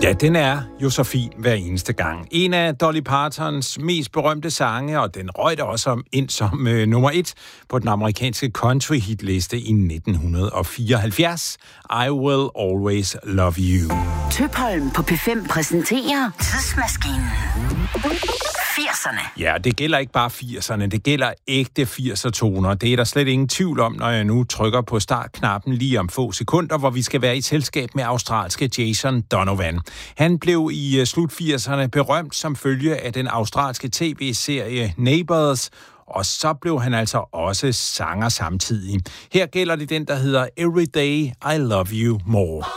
Ja, den er jo så fin hver eneste gang. En af Dolly Partons mest berømte sange, og den røg da også ind som nummer 1 på den amerikanske country-hitliste i 1974. I Will Always Love You. Tøpholm på P5 præsenterer Tidsmaskinen. 80'erne. Ja, det gælder ikke bare 80'erne, det gælder ægte 80'er-toner. Det er der slet ingen tvivl om, når jeg nu trykker på startknappen lige om få sekunder, hvor vi skal være i selskab med australske Jason Donovan. Han blev i slut 80'erne berømt som følge af den australske tv-serie Neighbours, og så blev han altså også sanger samtidig. Her gælder det den, der hedder Every Day I Love You More.